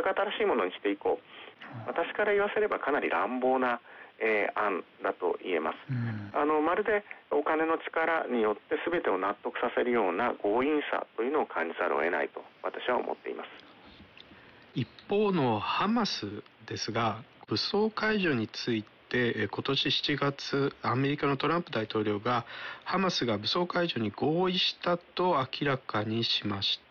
く新しいものにしていこう、私から言わせればかなり乱暴な案だと言えます。まるでお金の力によって全てを納得させるような強引さというのを感じざるを得ないと私は思っています。 一方のハマスですが、武装解除について今年7月アメリカのトランプ大統領がハマスが武装解除に合意したと明らかにしました。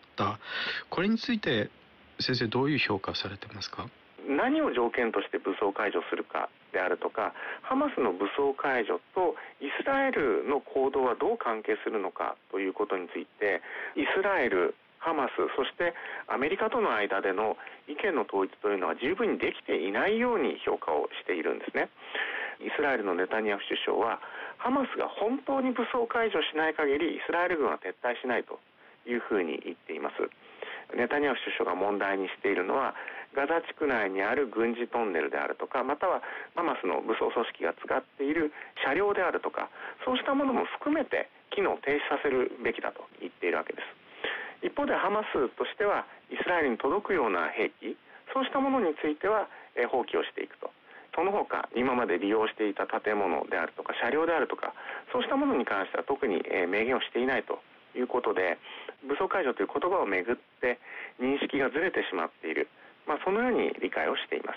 これについて先生、どういう評価をされてますか？ 何を条件として武装解除するかであるとか、ハマスの武装解除とイスラエルの行動はどう関係するのかということについて、イスラエル、ハマス、そしてアメリカとの間での意見の統一というのは十分にできていないように評価をしているんですね。イスラエルのネタニヤフ首相は、ハマスが本当に武装解除しない限りイスラエル軍は撤退しないというふうに言っています。ネタニヤフ首相が問題にしているのは、ガザ地区内にある軍事トンネルであるとか、またはハマスの武装組織が使っている車両であるとか、そうしたものも含めて機能を停止させるべきだと言っているわけです。一方でハマスとしては、イスラエルに届くような兵器、そうしたものについては放棄をしていくと。その他、今まで利用していた建物であるとか車両であるとか、そうしたものに関しては特に明言をしていないということで、武装解除という言葉をめぐって認識がずれてしまっている、そのように理解をしています。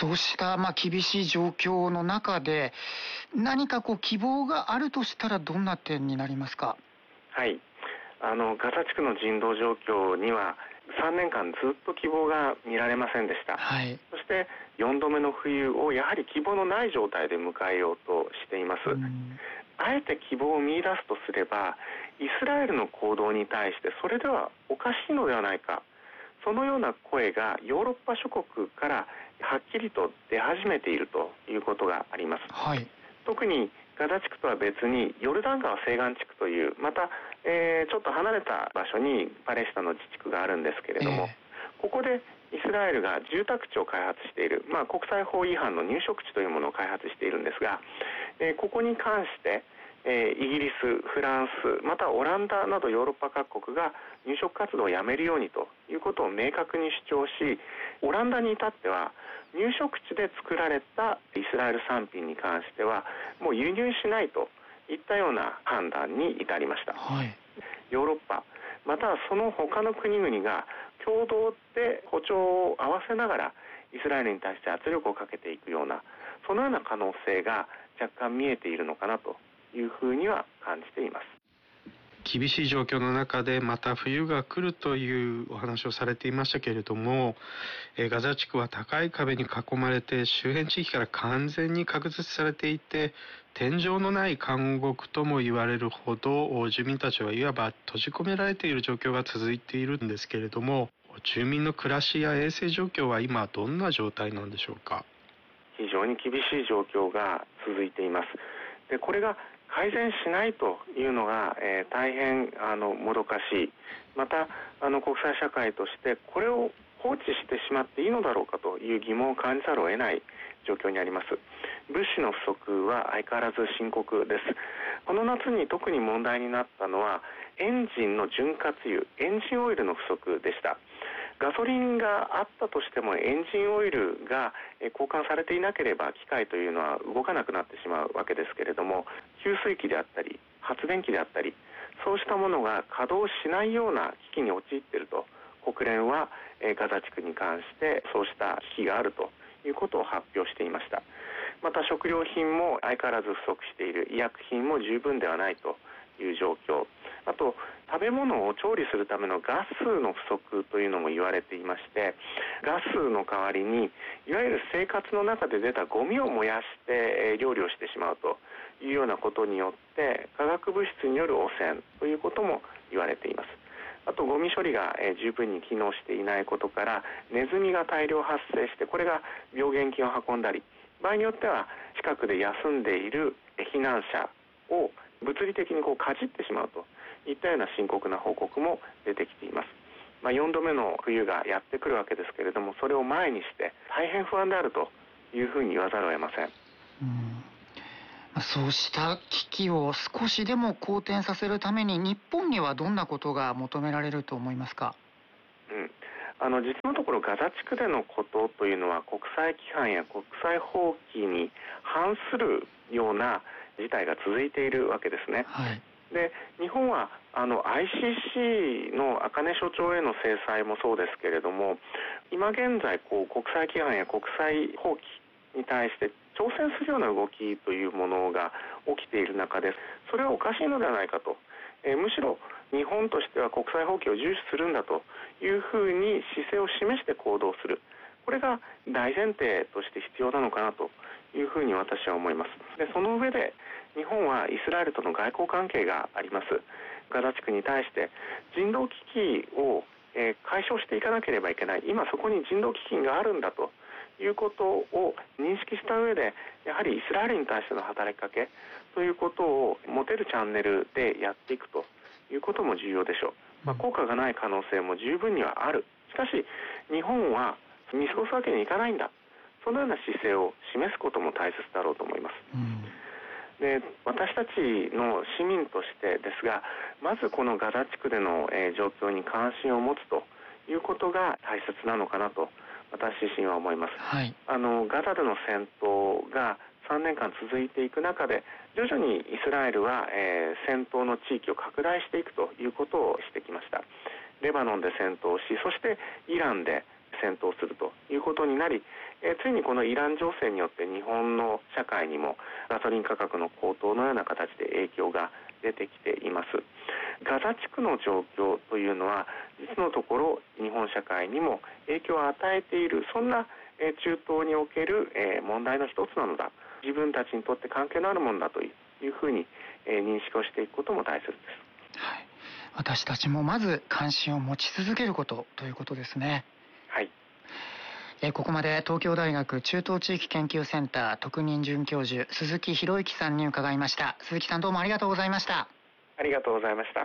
そうした厳しい状況の中で何か希望があるとしたらどんな点になりますか？ はい、ガザ地区の人道状況には3年間ずっと希望が見られませんでした。そして4度目の冬をやはり希望のない状態で迎えようとしています。あえて希望を見出すとすれば、イスラエルの行動に対してそれではおかしいのではないか、そのような声がヨーロッパ諸国からはっきりと出始めているということがあります。特にガザ地区とは別にヨルダン川西岸地区という、また、ちょっと離れた場所にパレスチナの自治区があるんですけれども、ここでイスラエルが住宅地を開発している、国際法違反の入植地というものを開発しているんですが、ここに関してイギリス、フランス、またオランダなどヨーロッパ各国が入植活動をやめるようにということを明確に主張し、オランダに至っては入植地で作られたイスラエル産品に関してはもう輸入しないといったような判断に至りました。ヨーロッパ、またはその他の国々が共同で歩調を合わせながらイスラエルに対して圧力をかけていくような、そのような可能性が若干見えているのかなというふうには感じています。 厳しい状況の中でまた冬が来るというお話をされていましたけれども、ガザ地区は高い壁に囲まれて周辺地域から完全に隔絶されていて、天井のない監獄とも言われるほど住民たちはいわば閉じ込められている状況が続いているんですけれども、住民の暮らしや衛生状況は今どんな状態なんでしょうか？ 非常に厳しい状況が続いています。で、これが改善しないというのが、大変もどかしい。また国際社会としてこれを放置してしまっていいのだろうかという疑問を感じざるを得ない状況にあります。物資の不足は相変わらず深刻です。この夏に特に問題になったのはエンジンの潤滑油、エンジンオイルの不足でした。ガソリンがあったとしてもエンジンオイルが交換されていなければ機械というのは動かなくなってしまうわけですけれども、給水器であったり発電機であったり、そうしたものが稼働しないような危機に陥っていると国連はガザ地区に関してそうした危機があるということを発表していました。また食料品も相変わらず不足している、医薬品も十分ではないという状況、あと食べ物を調理するためのガスの不足というのも言われていまして、ガスの代わりにいわゆる生活の中で出たゴミを燃やして料理をしてしまうというようなことによって化学物質による汚染ということも言われています。あとゴミ処理が十分に機能していないことからネズミが大量発生して、これが病原菌を運んだり、場合によっては近くで休んでいる避難者を物理的にかじってしまうといったような深刻な報告も出てきています。4度目の冬がやってくるわけですけれども、それを前にして大変不安であるというふうに言わざるを得ません。 そうした危機を少しでも好転させるために日本にはどんなことが求められると思いますか？ 実のところガザ地区でのことというのは国際規範や国際法規に反するような事態が続いているわけですね。 はい、 で日本はICC の茜所長への制裁もそうですけれども、今現在国際規範や国際法規に対して挑戦するような動きというものが起きている中で、それはおかしいのではないかと、むしろ日本としては国際法規を重視するんだというふうに姿勢を示して行動する、これが大前提として必要なのかなというふうに私は思います。でその上で日本はイスラエルとの外交関係があります。ガザ地区に対して人道危機を解消していかなければいけない、今そこに人道危機があるんだということを認識した上で、やはりイスラエルに対しての働きかけということを持てるチャンネルでやっていくということも重要でしょう。効果がない可能性も十分にはある。しかし日本は見過ごすわけにいかないんだ、そのような姿勢を示すことも大切だろうと思います。で私たちの市民としてですが、まずこのガザ地区での状況に関心を持つということが大切なのかなと私自身は思います。 はい、 ガザでの戦闘が3年間続いていく中で、徐々にイスラエルは、戦闘の地域を拡大していくということをしてきました。レバノンで戦闘し、そしてイランで戦闘するということになり、ついにこのイラン情勢によって日本の社会にもガソリン価格の高騰のような形で影響が出てきています。ガザ地区の状況というのは実のところ日本社会にも影響を与えている、そんな中東における問題の一つなのだ、自分たちにとって関係のあるものだというふうに認識をしていくことも大切です。 はい、私たちもまず関心を持ち続けることということですね。 はい。 ここまで東京大学中東地域研究センター特任准教授鈴木博之さんに伺いました。鈴木さん、どうもありがとうございました。 ありがとうございました。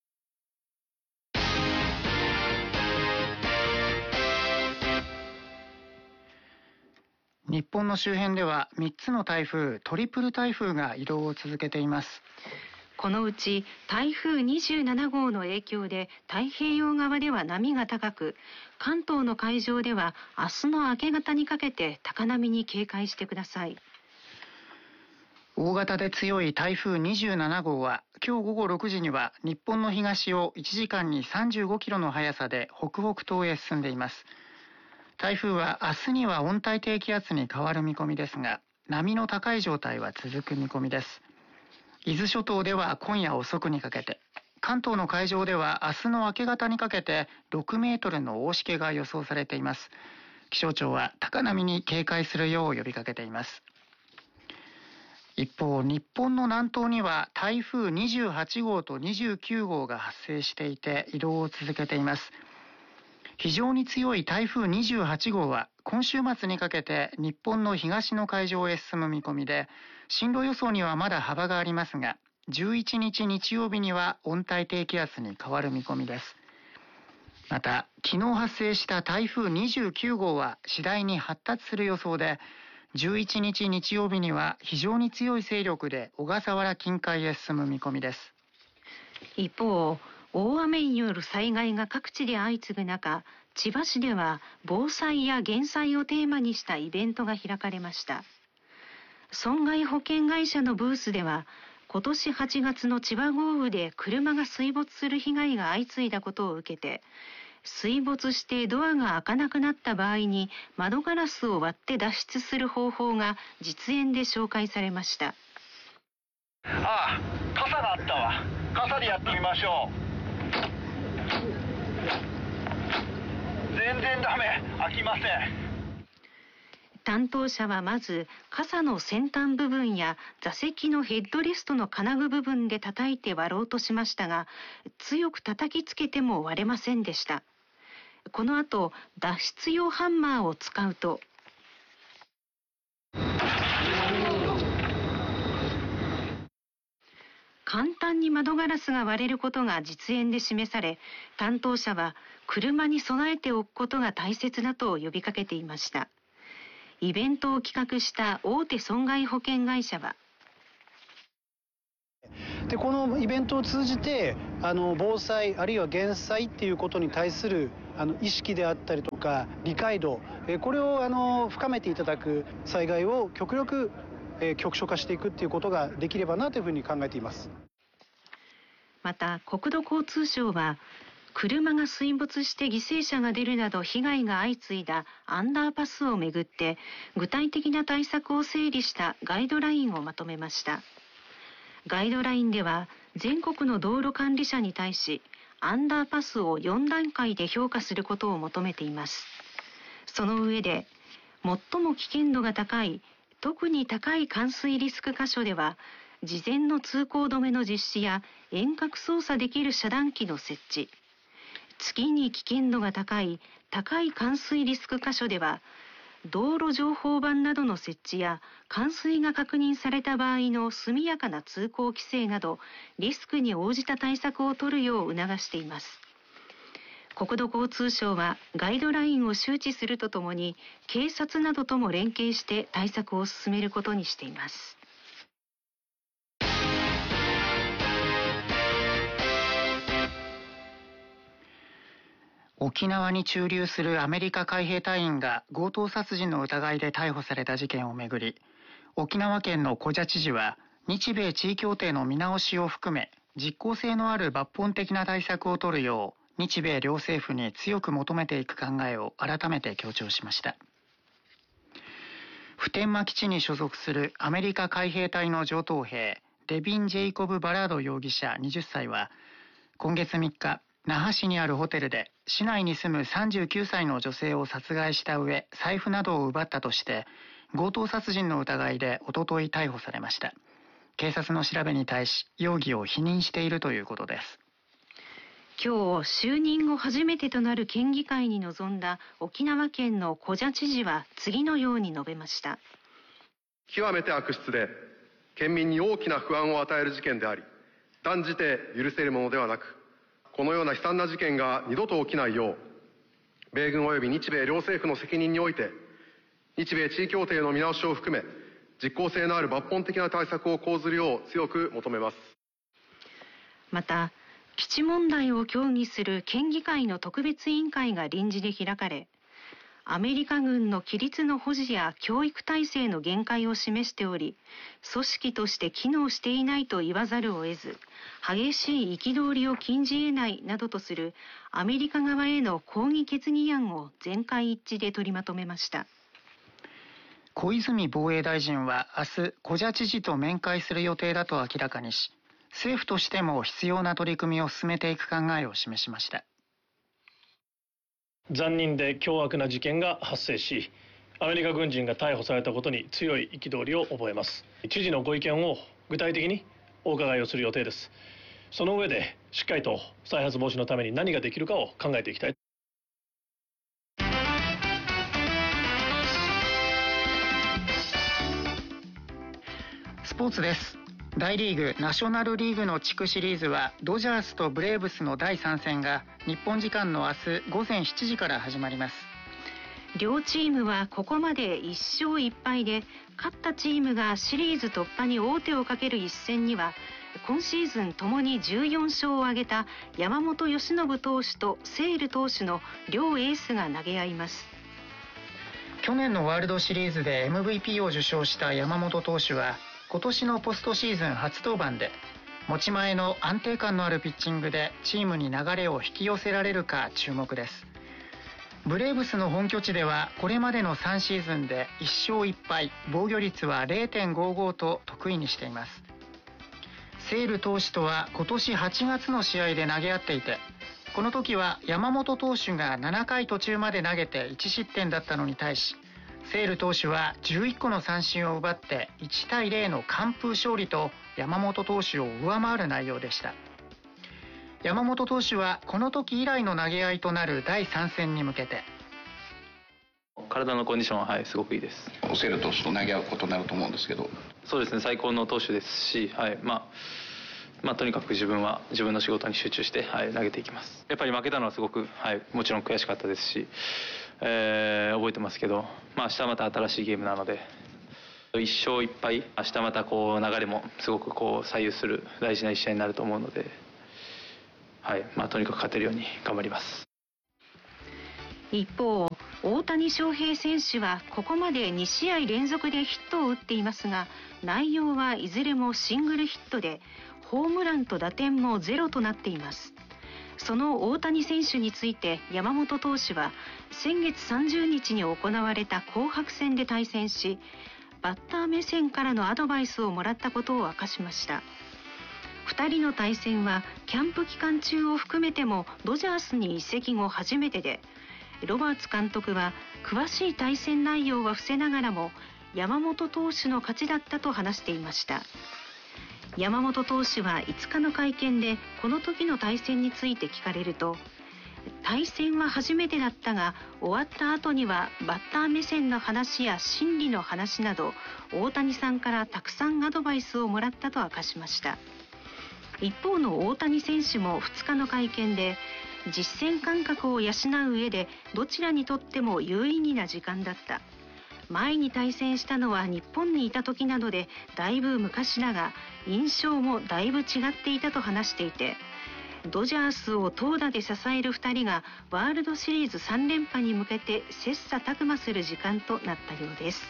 日本の周辺では3つの台風、トリプル台風が移動を続けています。 このうち台風27号の影響で太平洋側では波が高く、関東の海上では明日の明け方にかけて高波に警戒してください。 大型で強い台風27号は今日午後6時には日本の東を1時間に35キロの速さで北北東へ進んでいます。台風は明日には温帯低気圧に変わる見込みですが、波の高い状態は続く見込みです。伊豆諸島では今夜遅くにかけて、関東の海上では明日の明け方にかけて6メートルの大しけが予想されています。気象庁は高波に警戒するよう呼びかけています。一方、日本の南東には台風28号と29号が発生していて移動を続けています。非常に強い台風28号は今週末にかけて日本の東の海上へ進む見込みで、進路予想にはまだ幅がありますが、11日日曜日には温帯低気圧に変わる見込みです。また、昨日発生した台風29号は次第に発達する予想で、11日日曜日には非常に強い勢力で小笠原近海へ進む見込みです。 一方、大雨による災害が各地で相次ぐ中、千葉市では防災や減災をテーマにしたイベントが開かれました。損害保険会社のブースでは、今年8月の千葉豪雨で車が水没する被害が相次いだことを受けて、水没してドアが開かなくなった場合に窓ガラスを割って脱出する方法が実演で紹介されました。 ああ、傘があったわ。傘でやってみましょう。全然ダメ、開きません。 担当者はまず傘の先端部分や座席のヘッドレストの金具部分で叩いて割ろうとしましたが、強く叩きつけても割れませんでした。この後、脱出用ハンマーを使うと簡単に窓ガラスが割れることが実演で示され、担当者は車に備えておくことが大切だと呼びかけていました。イベントを企画した大手損害保険会社は、 でこのイベントを通じて防災あるいは減災っていうことに対する意識であったりとか理解度、これを深めていただく、災害を極力局所化していくっていうことができればなというふうに考えています。 また国土交通省は車が水没して犠牲者が出るなど被害が相次いだアンダーパスをめぐって具体的な対策を整理したガイドラインをまとめました。ガイドラインでは全国の道路管理者に対しアンダーパスを4段階で評価することを求めています。その上で最も危険度が高い特に高い冠水リスク箇所では事前の通行止めの実施や遠隔操作できる遮断機の設置、次に危険度が高い冠水リスク箇所では道路情報板などの設置や冠水が確認された場合の速やかな通行規制などリスクに応じた対策を取るよう促しています。国土交通省はガイドラインを周知するとともに警察などとも連携して対策を進めることにしています。 沖縄に駐留するアメリカ海兵隊員が強盗殺人の疑いで逮捕された事件をめぐり、沖縄県の古謝知事は日米地位協定の見直しを含め実効性のある抜本的な対策を取るよう日米両政府に強く求めていく考えを改めて強調しました。普天間基地に所属するアメリカ海兵隊の上等兵デビン・ジェイコブ・バラード容疑者20歳は今月3日、那覇市にあるホテルで市内に住む39歳の女性を殺害した上、財布などを奪ったとして強盗殺人の疑いでおととい逮捕されました。警察の調べに対し容疑を否認しているということです。 今日就任後初めてとなる県議会に臨んだ沖縄県の古謝知事は次のように述べました。 極めて悪質で県民に大きな不安を与える事件であり、断じて許せるものではなく、このような悲惨な事件が二度と起きないよう、米軍及び日米両政府の責任において、日米地位協定の見直しを含め、実効性のある抜本的な対策を講ずるよう強く求めます。 また、基地問題を協議する県議会の特別委員会が臨時で開かれ、アメリカ軍の規律の保持や教育体制の限界を示しており、組織として機能していないと言わざるを得ず、激しい憤りを禁じ得ないなどとするアメリカ側への抗議決議案を全会一致で取りまとめました。 小泉防衛大臣は明日、古謝知事と面会する予定だと明らかにし、政府としても必要な取り組みを進めていく考えを示しました。 残忍で凶悪な事件が発生し、アメリカ軍人が逮捕されたことに強い憤りを覚えます。知事のご意見を具体的にお伺いをする予定です。その上でしっかりと再発防止のために何ができるかを考えていきたい。 スポーツです。大リーグナショナルリーグの地区シリーズはドジャースとブレーブスの第3戦が日本時間の明日午前7時から始まります。 両チームはここまで1勝1敗で、勝ったチームがシリーズ突破に王手をかける一戦には今シーズンともに14勝を挙げた山本由伸投手とセール投手の両エースが投げ合います。 去年のワールドシリーズで MVP を受賞した山本投手は今年のポストシーズン初登板で持ち前の安定感のあるピッチングでチームに流れを引き寄せられるか注目です。ブレーブスの本拠地ではこれまでの3シーズンで1勝1敗、防御率は 0.55 と得意にしています。セール投手とは今年8月の試合で投げ合っていて、この時は山本投手が7回途中まで投げて1失点だったのに対し、セール投手は11個の三振を奪って1対0の完封勝利と山本投手を上回る内容でした。山本投手はこの時以来の投げ合いとなる第3戦に向けて、 体のコンディションは、すごくいいです。 セール投手と投げ合うことになると思うんですけど。 そうですね、最高の投手ですし、とにかく自分は自分の仕事に集中して、投げていきます。やっぱり負けたのはすごく、もちろん悔しかったですし、覚えてますけど、明日また新しいゲームなので、 1勝1敗、明日またこう流れもすごくこう左右する大事な一試合になると思うので、とにかく勝てるように頑張ります。 一方、大谷翔平選手はここまで2試合連続でヒットを打っていますが、内容はいずれもシングルヒットで、ホームランと打点もゼロとなっています。その大谷選手について山本投手は先月30日に行われた紅白戦で対戦し、バッター目線からのアドバイスをもらったことを明かしました。2人の対戦はキャンプ期間中を含めてもドジャースに移籍後初めてで、ロバーツ監督は詳しい対戦内容は伏せながらも山本投手の勝ちだったと話していました。山本投手は5日の会見でこの時の対戦について聞かれると、対戦は初めてだったが終わった後にはバッター目線の話や心理の話など大谷さんからたくさんアドバイスをもらったと明かしました。一方の大谷選手も2日の会見で、実戦感覚を養う上でどちらにとっても有意義な時間だった。前に対戦したのは日本にいた時なのでだいぶ昔だが印象もだいぶ違っていたと話していて、ドジャースを投打で支える2人がワールドシリーズ3連覇に向けて切磋琢磨する時間となったようです。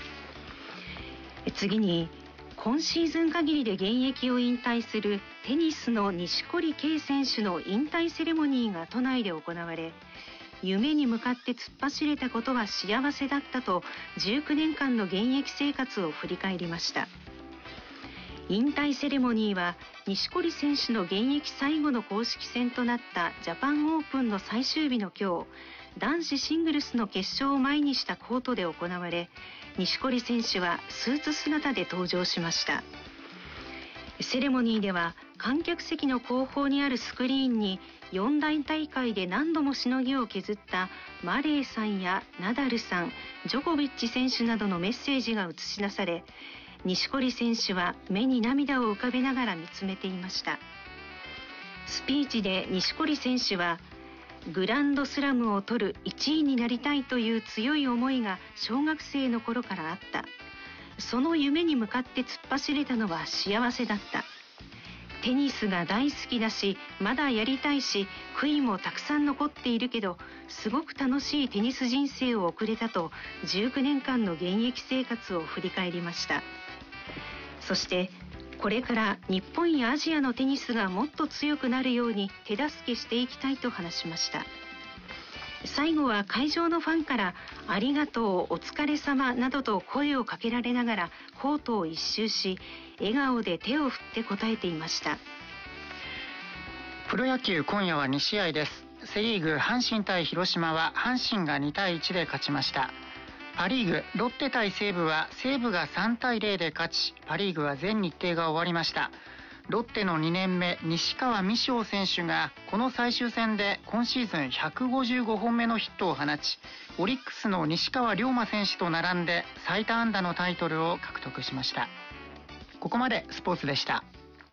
次に、今シーズン限りで現役を引退するテニスの錦織圭選手の引退セレモニーが都内で行われ、夢に向かって突っ走れたことは幸せだったと19年間の現役生活を振り返りました。引退セレモニーは錦織選手の現役最後の公式戦となったジャパンオープンの最終日の今日、男子シングルスの決勝を前にしたコートで行われ、錦織選手はスーツ姿で登場しました。セレモニーでは観客席の後方にあるスクリーンに四大大会で何度もしのぎを削ったマレーさんやナダルさん、ジョコビッチ選手などのメッセージが映し出され、錦織選手は目に涙を浮かべながら見つめていました。スピーチで錦織選手は、グランドスラムを取る1位になりたいという強い思いが小学生の頃からあった。その夢に向かって突っ走れたのは幸せだった。テニスが大好きだし、まだやりたいし、悔いもたくさん残っているけど、すごく楽しいテニス人生を送れたと19年間の現役生活を振り返りました。そしてこれから日本やアジアのテニスがもっと強くなるように手助けしていきたいと話しました。最後は会場のファンからありがとう、お疲れ様などと声をかけられながらコートを一周し、笑顔で手を振って応えていました。 プロ野球今夜は2試合です。セリーグ阪神対広島は阪神が2対1で勝ちました。パリーグロッテ対西武は西武が3対0で勝ち、パリーグは全日程が終わりました。ロッテの2年目西川美翔選手がこの最終戦で今シーズン155本目のヒットを放ち、オリックスの西川龍馬選手と並んで最多安打のタイトルを獲得しました。ここまでスポーツでした。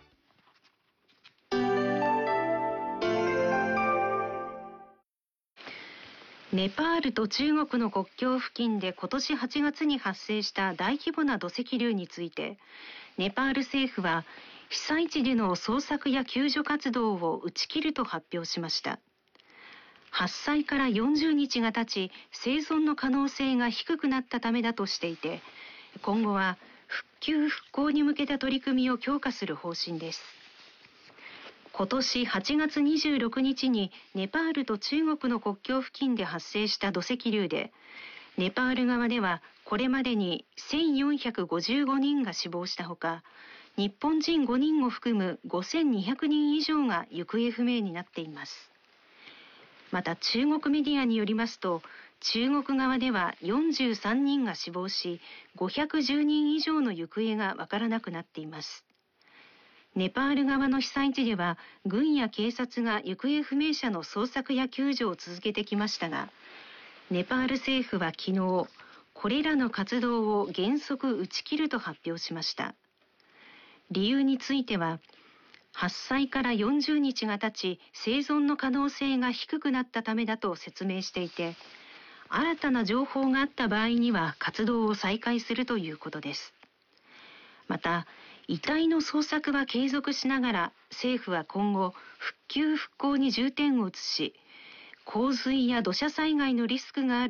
ネパールと中国の国境付近で今年8月に発生した大規模な土石流について、ネパール政府は被災地での捜索や救助活動を打ち切ると発表しました。発災から40日が経ち、生存の可能性が低くなったためだとしていて、今後は復旧復興に向けた取り組みを強化する方針です。今年8月26日にネパールと中国の国境付近で発生した土石流で、ネパール側ではこれまでに1455人が死亡したほか、日本人5人を含む5200人以上が行方不明になっています。また中国メディアによりますと、中国側では43人が死亡し、510人以上の行方がわからなくなっています。ネパール側の被災地では軍や警察が行方不明者の捜索や救助を続けてきましたが、ネパール政府は昨日、これらの活動を原則打ち切ると発表しました。理由については、発災から40日が経ち生存の可能性が低くなったためだと説明していて、 新たな情報があった場合には活動を再開するということです。また、遺体の捜索は継続しながら、政府は今後復旧復興に重点を移し、洪水や土砂災害のリスクがある